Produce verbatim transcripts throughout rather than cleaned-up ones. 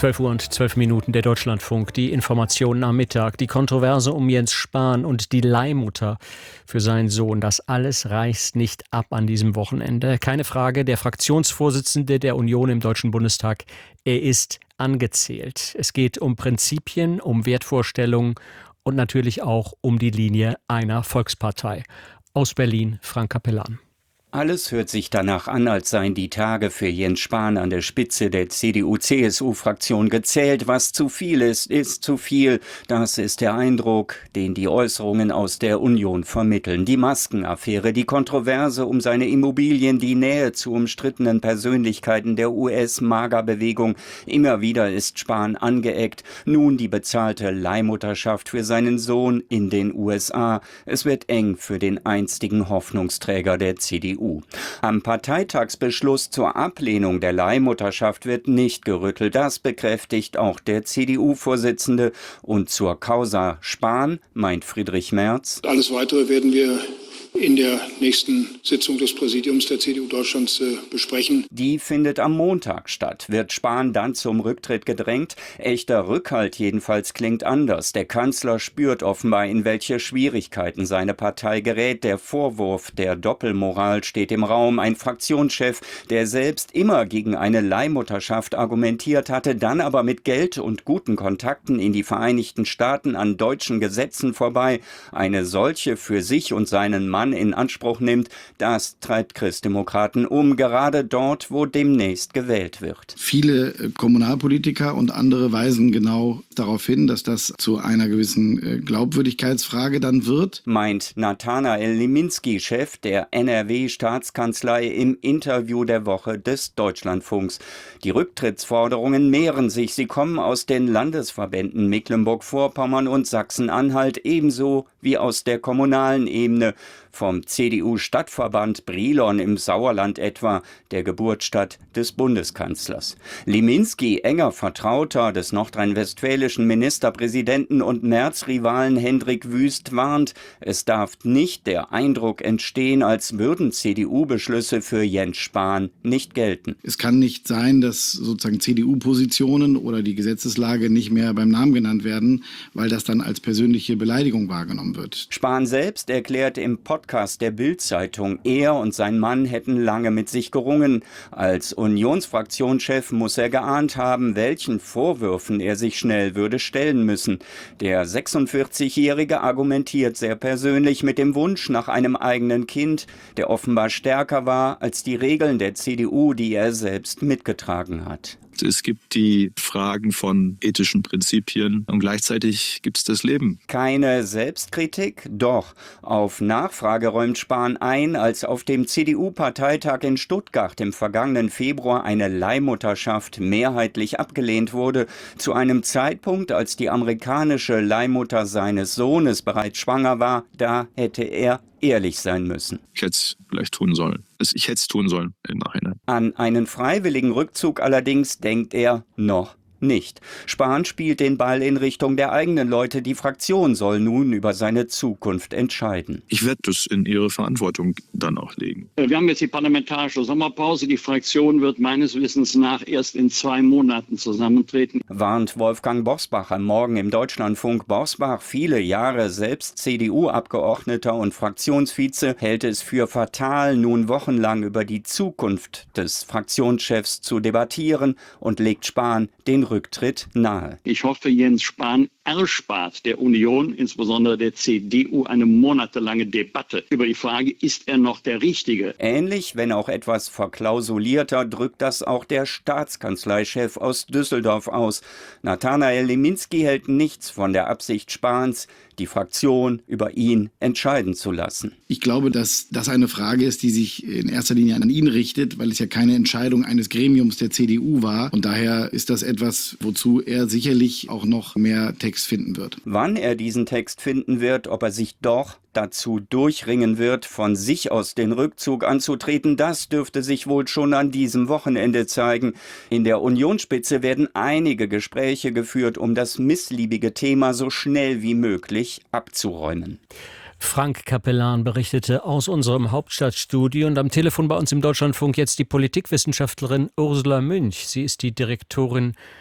zwölf Uhr und zwölf Minuten, der Deutschlandfunk. Die Informationen am Mittag, die Kontroverse um Jens Spahn und die Leihmutter für seinen Sohn. Das alles reißt nicht ab an diesem Wochenende. Keine Frage, der Fraktionsvorsitzende der Union im Deutschen Bundestag, er ist angezählt. Es geht um Prinzipien, um Wertvorstellungen und natürlich auch um die Linie einer Volkspartei. Aus Berlin, Frank Capellan. Alles hört sich danach an, als seien die Tage für Jens Spahn an der Spitze der C D U C S U-Fraktion gezählt. Was zu viel ist, ist zu viel. Das ist der Eindruck, den die Äußerungen aus der Union vermitteln. Die Maskenaffäre, die Kontroverse um seine Immobilien, die Nähe zu umstrittenen Persönlichkeiten der U S-Maga-Bewegung. Immer wieder ist Spahn angeeckt. Nun die bezahlte Leihmutterschaft für seinen Sohn in den U S A. Es wird eng für den einstigen Hoffnungsträger der C D U. Am Parteitagsbeschluss zur Ablehnung der Leihmutterschaft wird nicht gerüttelt. Das bekräftigt auch der C D U-Vorsitzende. Und zur Causa Spahn meint Friedrich Merz: Alles Weitere werden wir in der nächsten Sitzung des Präsidiums der C D U Deutschlands äh, besprechen. Die findet am Montag statt. Wird Spahn dann zum Rücktritt gedrängt? Echter Rückhalt jedenfalls klingt anders. Der Kanzler spürt offenbar, in welche Schwierigkeiten seine Partei gerät. Der Vorwurf der Doppelmoral steht im Raum. Ein Fraktionschef, der selbst immer gegen eine Leihmutterschaft argumentiert hatte, dann aber mit Geld und guten Kontakten in die Vereinigten Staaten an deutschen Gesetzen vorbei eine solche für sich und seinen Mann in Anspruch nimmt, das treibt Christdemokraten um, gerade dort, wo demnächst gewählt wird. Viele Kommunalpolitiker und andere weisen genau darauf hin, dass das zu einer gewissen Glaubwürdigkeitsfrage dann wird. Meint Nathanael Liminski, Chef der N R W-Staatskanzlei, im Interview der Woche des Deutschlandfunks. Die Rücktrittsforderungen mehren sich. Sie kommen aus den Landesverbänden Mecklenburg-Vorpommern und Sachsen-Anhalt, ebenso wie aus der kommunalen Ebene. Vom C D U-Stadtverband Brilon im Sauerland etwa, der Geburtsstadt des Bundeskanzlers. Liminski, enger Vertrauter des nordrhein-westfälischen Ministerpräsidenten und Merz-Rivalen Hendrik Wüst, warnt, es darf nicht der Eindruck entstehen, als würden C D U-Beschlüsse für Jens Spahn nicht gelten. Es kann nicht sein, dass sozusagen C D U-Positionen oder die Gesetzeslage nicht mehr beim Namen genannt werden, weil das dann als persönliche Beleidigung wahrgenommen wird. Spahn selbst erklärt im Podcast der Bild-Zeitung, er und sein Mann hätten lange mit sich gerungen. Als Unionsfraktionschef muss er geahnt haben, welchen Vorwürfen er sich schnell würde stellen müssen. Der sechsundvierzigjährige argumentiert sehr persönlich mit dem Wunsch nach einem eigenen Kind, der offenbar stärker war als die Regeln der C D U, die er selbst mitgetragen hat. Es gibt die Fragen von ethischen Prinzipien und gleichzeitig gibt es das Leben. Keine Selbstkritik? Doch. Auf Nachfrage räumt Spahn ein, als auf dem C D U-Parteitag in Stuttgart im vergangenen Februar eine Leihmutterschaft mehrheitlich abgelehnt wurde, zu einem Zeitpunkt, als die amerikanische Leihmutter seines Sohnes bereits schwanger war, da hätte er ehrlich sein müssen. Ich hätte es vielleicht tun sollen. Ich hätte es tun sollen im Nachhinein. An einen freiwilligen Rückzug allerdings denkt er noch nicht. Spahn spielt den Ball in Richtung der eigenen Leute. Die Fraktion soll nun über seine Zukunft entscheiden. Ich werde das in ihre Verantwortung dann auch legen. Wir haben jetzt die parlamentarische Sommerpause. Die Fraktion wird meines Wissens nach erst in zwei Monaten zusammentreten. Warnt Wolfgang Bosbach am Morgen im Deutschlandfunk. Bosbach, viele Jahre selbst C D U-Abgeordneter und Fraktionsvize, hält es für fatal, nun wochenlang über die Zukunft des Fraktionschefs zu debattieren und legt Spahn den Rücktritt nahe. Ich hoffe, Jens Spahn erspart der Union, insbesondere der C D U, eine monatelange Debatte über die Frage, ist er noch der Richtige? Ähnlich, wenn auch etwas verklausulierter, drückt das auch der Staatskanzleichef aus Düsseldorf aus. Nathanael Liminski hält nichts von der Absicht Spahns, die Fraktion über ihn entscheiden zu lassen. Ich glaube, dass das eine Frage ist, die sich in erster Linie an ihn richtet, weil es ja keine Entscheidung eines Gremiums der C D U war. Und daher ist das etwas, wozu er sicherlich auch noch mehr Text finden wird. Wann er diesen Text finden wird, ob er sich doch dazu durchringen wird, von sich aus den Rückzug anzutreten, das dürfte sich wohl schon an diesem Wochenende zeigen. In der Unionsspitze werden einige Gespräche geführt, um das missliebige Thema so schnell wie möglich abzuräumen. Frank Capellan berichtete aus unserem Hauptstadtstudio und am Telefon bei uns im Deutschlandfunk jetzt die Politikwissenschaftlerin Ursula Münch. Sie ist die Direktorin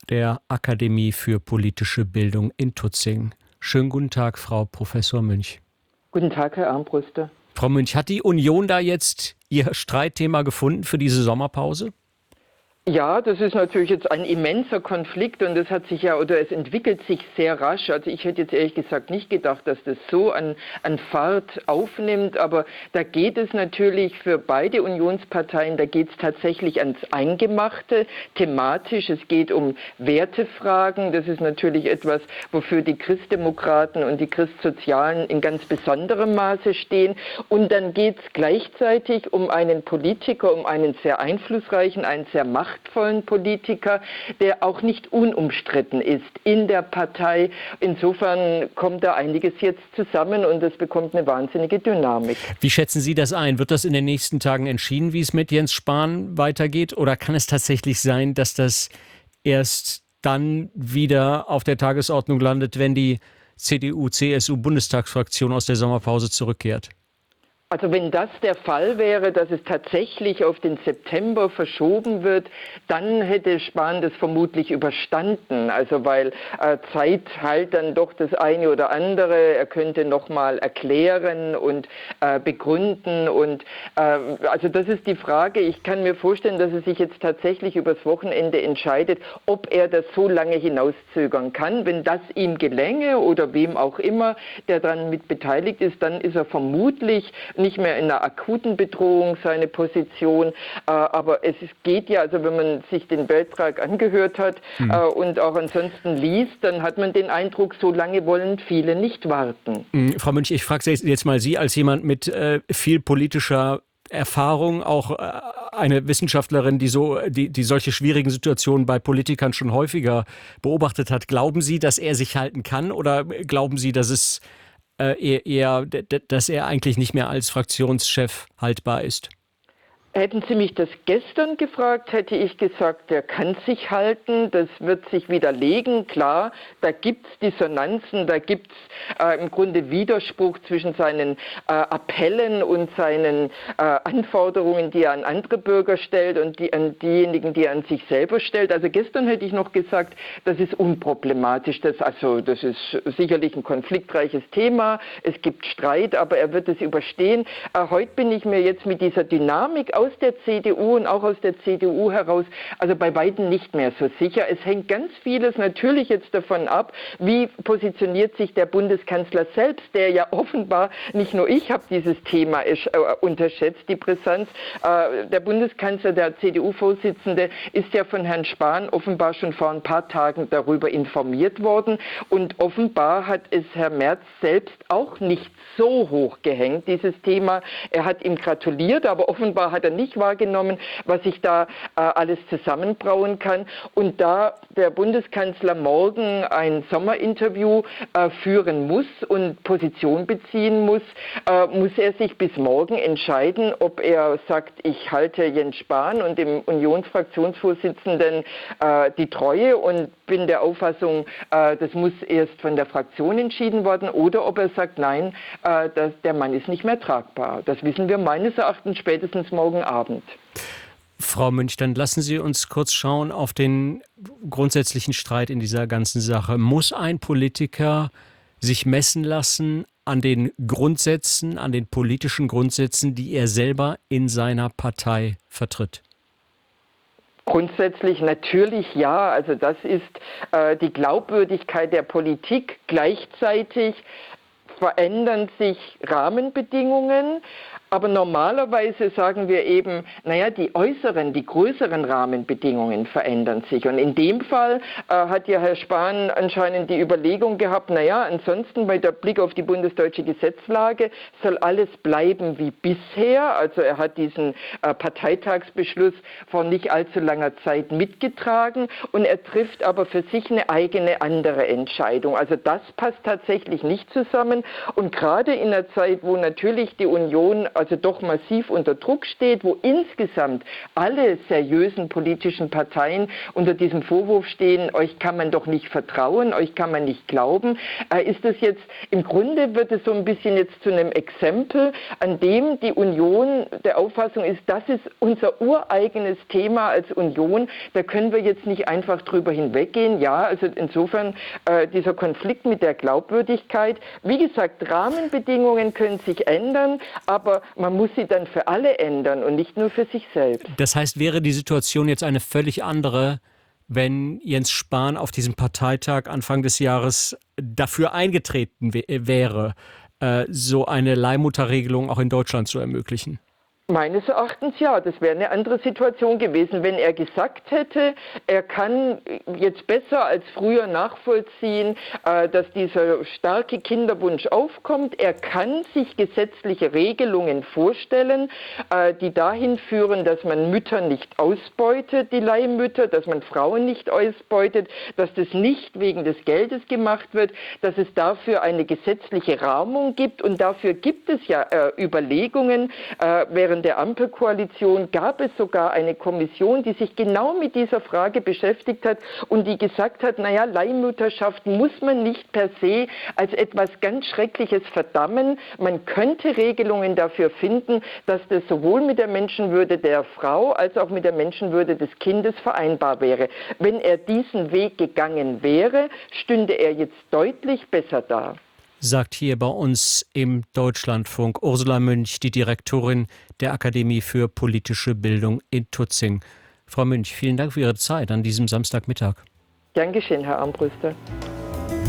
der Akademie für politische Bildung in Tutzing. Schönen guten Tag, Frau Professor Münch. Guten Tag, Herr Armbruster. Frau Münch, hat die Union da jetzt ihr Streitthema gefunden für diese Sommerpause? Ja, das ist natürlich jetzt ein immenser Konflikt und das hat sich ja, oder es entwickelt sich sehr rasch. Also ich hätte jetzt ehrlich gesagt nicht gedacht, dass das so an, an Fahrt aufnimmt, aber da geht es natürlich für beide Unionsparteien, da geht es tatsächlich ans Eingemachte, thematisch. Es geht um Wertefragen. Das ist natürlich etwas, wofür die Christdemokraten und die Christsozialen in ganz besonderem Maße stehen. Und dann geht es gleichzeitig um einen Politiker, um einen sehr einflussreichen, einen sehr machtvollen Politiker, der auch nicht unumstritten ist in der Partei. Insofern kommt da einiges jetzt zusammen und es bekommt eine wahnsinnige Dynamik. Wie schätzen Sie das ein? Wird das in den nächsten Tagen entschieden, wie es mit Jens Spahn weitergeht? Oder kann es tatsächlich sein, dass das erst dann wieder auf der Tagesordnung landet, wenn die C D U C S U-Bundestagsfraktion aus der Sommerpause zurückkehrt? Also wenn das der Fall wäre, dass es tatsächlich auf den September verschoben wird, dann hätte Spahn das vermutlich überstanden. Also weil äh, Zeit halt dann doch das eine oder andere. Er könnte nochmal erklären und äh, begründen. Und äh, also das ist die Frage. Ich kann mir vorstellen, dass er sich jetzt tatsächlich übers Wochenende entscheidet, ob er das so lange hinauszögern kann. Wenn das ihm gelänge oder wem auch immer, der daran mit beteiligt ist, dann ist er vermutlich nicht mehr in einer akuten Bedrohung seine Position, äh, aber es geht ja, also wenn man sich den Beitrag angehört hat mhm. äh, und auch ansonsten liest, dann hat man den Eindruck, so lange wollen viele nicht warten. Mhm. Frau Münch, ich frage jetzt mal Sie als jemand mit äh, viel politischer Erfahrung, auch äh, eine Wissenschaftlerin, die so, die, die solche schwierigen Situationen bei Politikern schon häufiger beobachtet hat. Glauben Sie, dass er sich halten kann oder glauben Sie, dass es Eher, eher, dass er eigentlich nicht mehr als Fraktionschef haltbar ist? Hätten Sie mich das gestern gefragt, hätte ich gesagt, der kann sich halten, das wird sich widerlegen. Klar, da gibt es Dissonanzen, da gibt es äh, im Grunde Widerspruch zwischen seinen äh, Appellen und seinen äh, Anforderungen, die er an andere Bürger stellt und die, an diejenigen, die er an sich selber stellt. Also gestern hätte ich noch gesagt, das ist unproblematisch. Das, also, das ist sicherlich ein konfliktreiches Thema, es gibt Streit, aber er wird es überstehen. Äh, heute bin ich mir jetzt mit dieser Dynamik aus der C D U und auch aus der C D U heraus, also bei weitem nicht mehr so sicher. Es hängt ganz vieles natürlich jetzt davon ab, wie positioniert sich der Bundeskanzler selbst, der ja offenbar, nicht nur ich habe dieses Thema äh, unterschätzt, die Brisanz. Äh, der Bundeskanzler, der C D U-Vorsitzende, ist ja von Herrn Spahn offenbar schon vor ein paar Tagen darüber informiert worden und offenbar hat es Herr Merz selbst auch nicht so hoch gehängt, dieses Thema. Er hat ihm gratuliert, aber offenbar hat er nicht wahrgenommen, was sich da äh, alles zusammenbrauen kann. Und da der Bundeskanzler morgen ein Sommerinterview äh, führen muss und Position beziehen muss, äh, muss er sich bis morgen entscheiden, ob er sagt, ich halte Jens Spahn und dem Unionsfraktionsvorsitzenden äh, die Treue und bin der Auffassung, äh, das muss erst von der Fraktion entschieden werden, oder ob er sagt, nein, äh, das, der Mann ist nicht mehr tragbar. Das wissen wir meines Erachtens spätestens morgen Abend. Frau Münch, dann lassen Sie uns kurz schauen auf den grundsätzlichen Streit in dieser ganzen Sache. Muss ein Politiker sich messen lassen an den Grundsätzen, an den politischen Grundsätzen, die er selber in seiner Partei vertritt? Grundsätzlich natürlich ja. Also das ist äh, die Glaubwürdigkeit der Politik. Gleichzeitig verändern sich Rahmenbedingungen. Aber normalerweise sagen wir eben, naja, die äußeren, die größeren Rahmenbedingungen verändern sich. Und in dem Fall äh, hat ja Herr Spahn anscheinend die Überlegung gehabt, naja, ansonsten bei der Blick auf die bundesdeutsche Gesetzlage soll alles bleiben wie bisher. Also er hat diesen äh, Parteitagsbeschluss vor nicht allzu langer Zeit mitgetragen und er trifft aber für sich eine eigene andere Entscheidung. Also das passt tatsächlich nicht zusammen. Und gerade in einer Zeit, wo natürlich die Union also doch massiv unter Druck steht, wo insgesamt alle seriösen politischen Parteien unter diesem Vorwurf stehen, euch kann man doch nicht vertrauen, euch kann man nicht glauben, äh, ist das jetzt, im Grunde wird es so ein bisschen jetzt zu einem Exempel, an dem die Union der Auffassung ist, das ist unser ureigenes Thema als Union, da können wir jetzt nicht einfach drüber hinweggehen. Ja, also insofern äh, dieser Konflikt mit der Glaubwürdigkeit. Wie gesagt, Rahmenbedingungen können sich ändern, aber man muss sie dann für alle ändern und nicht nur für sich selbst. Das heißt, wäre die Situation jetzt eine völlig andere, wenn Jens Spahn auf diesem Parteitag Anfang des Jahres dafür eingetreten wäre, äh, so eine Leihmutterregelung auch in Deutschland zu ermöglichen? Meines Erachtens ja, das wäre eine andere Situation gewesen, wenn er gesagt hätte, er kann jetzt besser als früher nachvollziehen, äh, dass dieser starke Kinderwunsch aufkommt. Er kann sich gesetzliche Regelungen vorstellen, äh, die dahin führen, dass man Mütter nicht ausbeutet, die Leihmütter, dass man Frauen nicht ausbeutet, dass das nicht wegen des Geldes gemacht wird, dass es dafür eine gesetzliche Rahmung gibt und dafür gibt es ja äh, Überlegungen, äh, während der Ampelkoalition gab es sogar eine Kommission, die sich genau mit dieser Frage beschäftigt hat und die gesagt hat, naja, Leihmutterschaft muss man nicht per se als etwas ganz Schreckliches verdammen. Man könnte Regelungen dafür finden, dass das sowohl mit der Menschenwürde der Frau als auch mit der Menschenwürde des Kindes vereinbar wäre. Wenn er diesen Weg gegangen wäre, stünde er jetzt deutlich besser da. Sagt hier bei uns im Deutschlandfunk Ursula Münch, die Direktorin der Akademie für politische Bildung in Tutzing. Frau Münch, vielen Dank für Ihre Zeit an diesem Samstagmittag. Gern geschehen, Herr Armbruster.